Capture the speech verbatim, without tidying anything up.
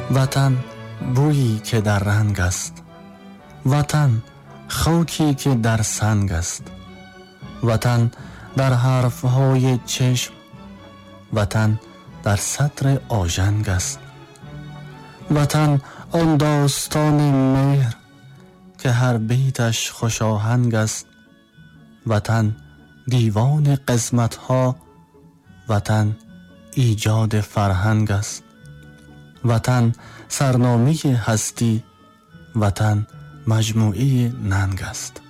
وطن بویی که در رنگ است، وطن خاکی که در سنگ است، وطن در حرفهای چشم، وطن در سطر آژنگ است، وطن آن داستان مهر که هر بیتش خوش آهنگ است، وطن دیوان قسمت‌ها، وطن ایجاد فرهنگ است، وطن سرنامه هستی، وطن مجموعه ننگ است.